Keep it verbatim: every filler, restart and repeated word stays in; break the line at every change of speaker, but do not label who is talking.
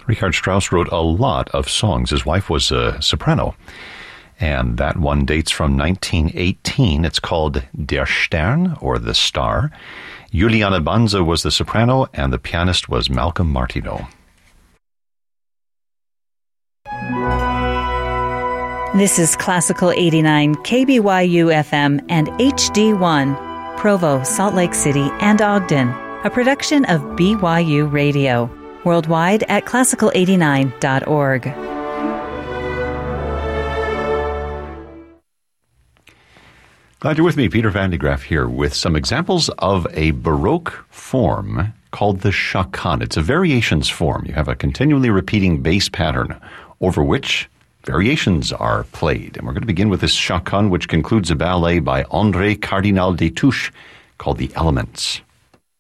Richard Strauss wrote a lot of songs. His wife was a soprano, and that one dates from nineteen eighteen. It's called Der Stern, or The Star. Juliana Banza was the soprano, and the pianist was Malcolm Martineau.
This is Classical eighty-nine, K B Y U F M and H D one, Provo, Salt Lake City, and Ogden, a production of B Y U Radio. Worldwide at classical eighty-nine dot org.
Glad you're with me. Peter Van de Graaff here with some examples of a Baroque form called the chaconne. It's a variations form. You have a continually repeating bass pattern over which variations are played. And we're going to begin with this chaconne, which concludes a ballet by André Cardinal Destouches called The Elements.